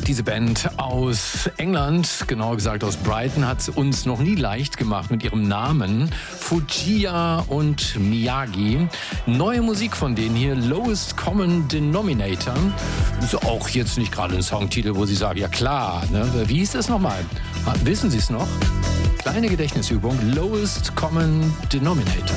Diese Band aus England, genauer gesagt aus Brighton, hat es uns noch nie leicht gemacht mit ihrem Namen. Fujiya und Miyagi. Neue Musik von denen hier, Lowest Common Denominator. Ist auch jetzt nicht gerade ein Songtitel, wo Sie sagen, ja klar, ne? Wie hieß das nochmal? Wissen Sie es noch? Kleine Gedächtnisübung, Lowest Common Denominator.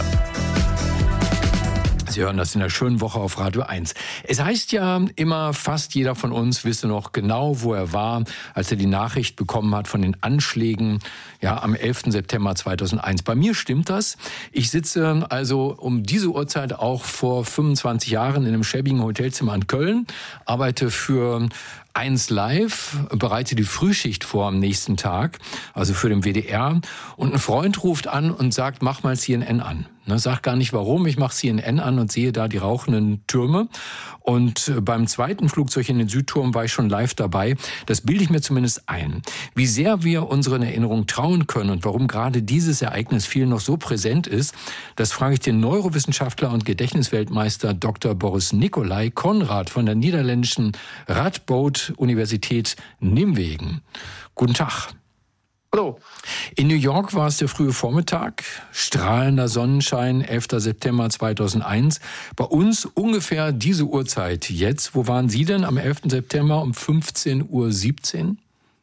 Sie hören das in der schönen Woche auf Radio 1. Es heißt ja immer, fast jeder von uns wisse noch genau, wo er war, als er die Nachricht bekommen hat von den Anschlägen am 11. September 2001. Bei mir stimmt das. Ich sitze also um diese Uhrzeit auch vor 25 Jahren in einem schäbigen Hotelzimmer in Köln, arbeite für 1 Live, bereite die Frühschicht vor am nächsten Tag, also für den WDR. Und ein Freund ruft an und sagt, mach mal CNN an. Sag gar nicht warum, ich mache CNN an und sehe da die rauchenden Türme. Und beim zweiten Flugzeug in den Südturm war ich schon live dabei. Das bilde ich mir zumindest ein. Wie sehr wir unseren Erinnerungen trauen können und warum gerade dieses Ereignis vielen noch so präsent ist, das frage ich den Neurowissenschaftler und Gedächtnisweltmeister Dr. Boris Nicolai Konrad von der niederländischen Radboud-Universität Nimwegen. Guten Tag. Hallo. In New York war es der frühe Vormittag, strahlender Sonnenschein, 11. September 2001. Bei uns ungefähr diese Uhrzeit jetzt. Wo waren Sie denn am 11. September um 15:17 Uhr?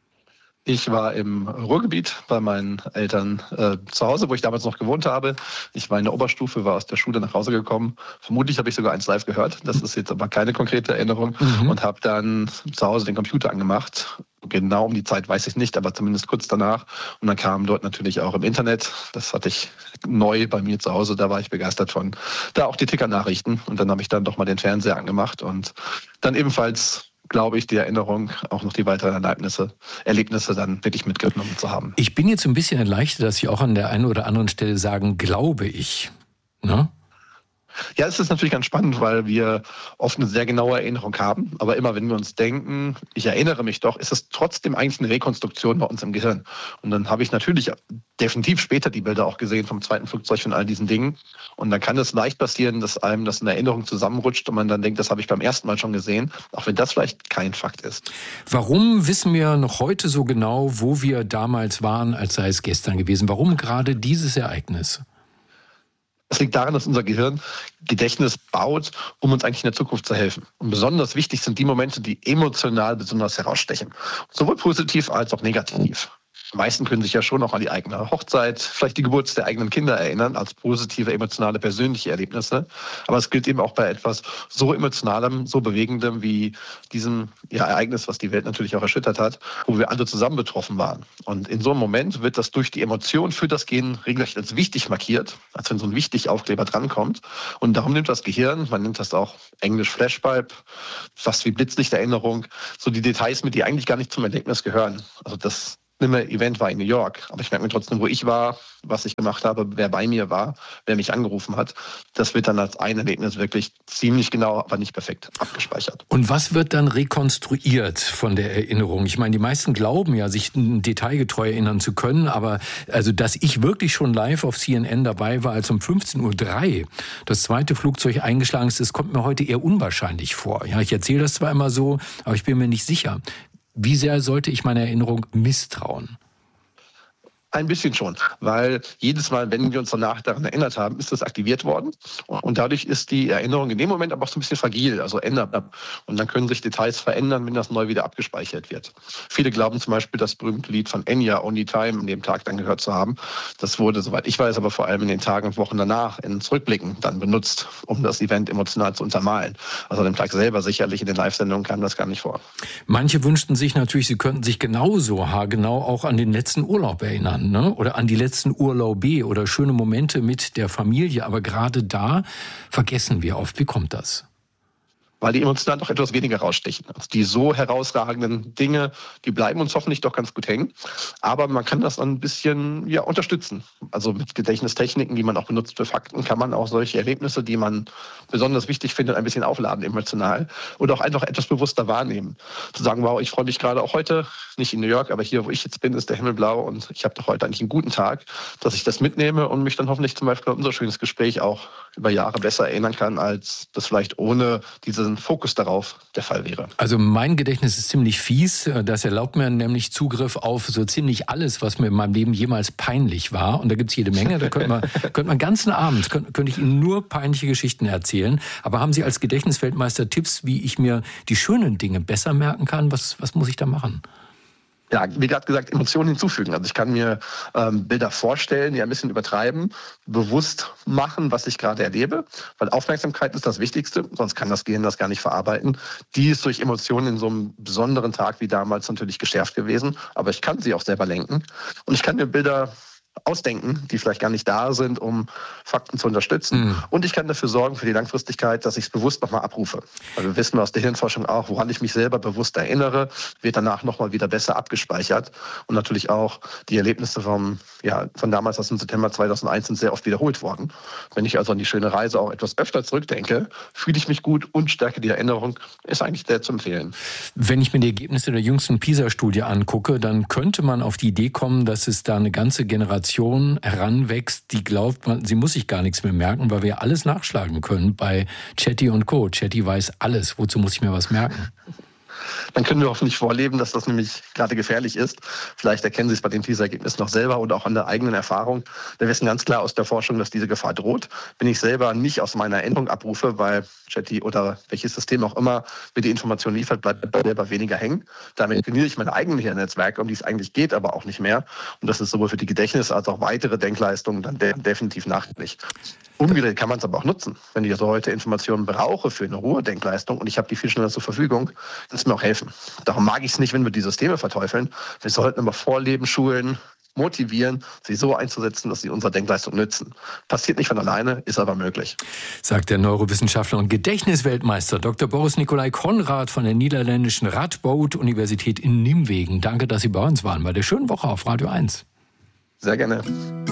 Ich war im Ruhrgebiet bei meinen Eltern zu Hause, wo ich damals noch gewohnt habe. Ich war in der Oberstufe, war aus der Schule nach Hause gekommen. Vermutlich habe ich sogar 1 Live gehört. Das ist jetzt aber keine konkrete Erinnerung. Und habe dann zu Hause den Computer angemacht. Genau um die Zeit weiß ich nicht, aber zumindest kurz danach. Und dann kam dort natürlich auch im Internet. Das hatte ich neu bei mir zu Hause. Da war ich begeistert von. Da auch die Ticker-Nachrichten. Und dann habe ich dann doch mal den Fernseher angemacht und dann ebenfalls, glaube ich, die Erinnerung, auch noch die weiteren Erlebnisse dann wirklich mitgenommen zu haben. Ich bin jetzt ein bisschen erleichtert, dass Sie auch an der einen oder anderen Stelle sagen, glaube ich. Ne? Ja, es ist natürlich ganz spannend, weil wir oft eine sehr genaue Erinnerung haben. Aber immer, wenn wir uns denken, ich erinnere mich doch, ist es trotzdem eigentlich eine Rekonstruktion bei uns im Gehirn. Und dann habe ich natürlich definitiv später die Bilder auch gesehen vom zweiten Flugzeug von all diesen Dingen. Und dann kann es leicht passieren, dass einem das in Erinnerung zusammenrutscht und man dann denkt, das habe ich beim ersten Mal schon gesehen, auch wenn das vielleicht kein Fakt ist. Warum wissen wir noch heute so genau, wo wir damals waren, als sei es gestern gewesen? Warum gerade dieses Ereignis? Das liegt daran, dass unser Gehirn Gedächtnis baut, um uns eigentlich in der Zukunft zu helfen. Und besonders wichtig sind die Momente, die emotional besonders herausstechen. Sowohl positiv als auch negativ. Die meisten können sich ja schon auch an die eigene Hochzeit, vielleicht die Geburt der eigenen Kinder erinnern, als positive, emotionale, persönliche Erlebnisse. Aber es gilt eben auch bei etwas so Emotionalem, so Bewegendem wie diesem Ereignis, was die Welt natürlich auch erschüttert hat, wo wir alle zusammen betroffen waren. Und in so einem Moment wird das durch die Emotion für das Gehirn regelrecht als wichtig markiert, als wenn so ein Wichtig-Aufkleber drankommt. Und darum nimmt das Gehirn, man nennt das auch Englisch Flashbulb, fast wie Blitzlichterinnerung, so die Details mit, die eigentlich gar nicht zum Erlebnis gehören. Also das Event war in New York, aber ich merke mir trotzdem, wo ich war, was ich gemacht habe, wer bei mir war, wer mich angerufen hat. Das wird dann als ein Erlebnis wirklich ziemlich genau, aber nicht perfekt abgespeichert. Und was wird dann rekonstruiert von der Erinnerung? Ich meine, die meisten glauben ja, sich detailgetreu erinnern zu können, aber also, dass ich wirklich schon live auf CNN dabei war, als um 15:03 Uhr das zweite Flugzeug eingeschlagen ist, das kommt mir heute eher unwahrscheinlich vor. Ja, ich erzähle das zwar immer so, aber ich bin mir nicht sicher. Wie sehr sollte ich meiner Erinnerung misstrauen? Ein bisschen schon, weil jedes Mal, wenn wir uns danach daran erinnert haben, ist das aktiviert worden. Und dadurch ist die Erinnerung in dem Moment aber auch so ein bisschen fragil, also ändert. Und dann können sich Details verändern, wenn das neu wieder abgespeichert wird. Viele glauben zum Beispiel, das berühmte Lied von Enya, Only Time, an dem Tag dann gehört zu haben. Das wurde, soweit ich weiß, aber vor allem in den Tagen und Wochen danach, in Zurückblicken, dann benutzt, um das Event emotional zu untermalen. Also an dem Tag selber sicherlich in den Live-Sendungen kam das gar nicht vor. Manche wünschten sich natürlich, sie könnten sich genauso haargenau auch an den letzten Urlaub erinnern. Ne? Oder an die letzten Urlaube oder schöne Momente mit der Familie. Aber gerade da vergessen wir oft. Wie kommt das? Weil die emotional doch etwas weniger rausstechen. Also die so herausragenden Dinge, die bleiben uns hoffentlich doch ganz gut hängen. Aber man kann das dann ein bisschen unterstützen. Also mit Gedächtnistechniken, die man auch benutzt für Fakten, kann man auch solche Erlebnisse, die man besonders wichtig findet, ein bisschen aufladen emotional. Oder auch einfach etwas bewusster wahrnehmen. Zu sagen, wow, ich freue mich gerade auch heute, nicht in New York, aber hier, wo ich jetzt bin, ist der Himmel blau und ich habe doch heute eigentlich einen guten Tag, dass ich das mitnehme und mich dann hoffentlich zum Beispiel an unser schönes Gespräch auch über Jahre besser erinnern kann, als das vielleicht ohne diesen ein Fokus darauf der Fall wäre. Also mein Gedächtnis ist ziemlich fies. Das erlaubt mir nämlich Zugriff auf so ziemlich alles, was mir in meinem Leben jemals peinlich war. Und da gibt es jede Menge. Da könnte man einen ganzen Abend, könnte ich Ihnen nur peinliche Geschichten erzählen. Aber haben Sie als Gedächtnisweltmeister Tipps, wie ich mir die schönen Dinge besser merken kann? Was muss ich da machen? Ja, wie gerade gesagt, Emotionen hinzufügen. Also ich kann mir Bilder vorstellen, die ein bisschen übertreiben, bewusst machen, was ich gerade erlebe, weil Aufmerksamkeit ist das Wichtigste, sonst kann das Gehirn das gar nicht verarbeiten. Die ist durch Emotionen in so einem besonderen Tag wie damals natürlich geschärft gewesen, aber ich kann sie auch selber lenken und ich kann mir Bilder ausdenken, die vielleicht gar nicht da sind, um Fakten zu unterstützen. Und ich kann dafür sorgen, für die Langfristigkeit, dass ich es bewusst nochmal abrufe. Weil wir wissen aus der Hirnforschung auch, woran ich mich selber bewusst erinnere, wird danach nochmal wieder besser abgespeichert. Und natürlich auch die Erlebnisse von damals aus dem September 2001 sind sehr oft wiederholt worden. Wenn ich also an die schöne Reise auch etwas öfter zurückdenke, fühle ich mich gut und stärke die Erinnerung, ist eigentlich sehr zu empfehlen. Wenn ich mir die Ergebnisse der jüngsten PISA-Studie angucke, dann könnte man auf die Idee kommen, dass es da eine ganze Generation heranwächst, die glaubt, sie muss sich gar nichts mehr merken, weil wir ja alles nachschlagen können bei Chatty und Co. Chatty weiß alles. Wozu muss ich mir was merken? Dann können wir hoffentlich vorleben, dass das nämlich gerade gefährlich ist. Vielleicht erkennen Sie es bei den PISA-Ergebnissen noch selber oder auch an der eigenen Erfahrung. Wir wissen ganz klar aus der Forschung, dass diese Gefahr droht. Wenn ich selber nicht aus meiner Erinnerung abrufe, weil Chatty oder welches System auch immer mir die Information liefert, bleibt bei selber weniger hängen. Damit trainiere ich meine eigenen Hirnnetzwerke, um die es eigentlich geht, aber auch nicht mehr. Und das ist sowohl für die Gedächtnis- als auch weitere Denkleistungen dann definitiv nachteilig. Umgedreht kann man es aber auch nutzen. Wenn ich also heute Informationen brauche für eine hohe Denkleistung und ich habe die viel schneller zur Verfügung, kann es mir auch helfen. Darum mag ich es nicht, wenn wir die Systeme verteufeln. Wir sollten aber vorleben, schulen, motivieren, sie so einzusetzen, dass sie unserer Denkleistung nützen. Passiert nicht von alleine, ist aber möglich. Sagt der Neurowissenschaftler und Gedächtnisweltmeister Dr. Boris Nicolai Konrad von der niederländischen Radboud-Universität in Nimwegen. Danke, dass Sie bei uns waren bei der schönen Woche auf Radio 1. Sehr gerne.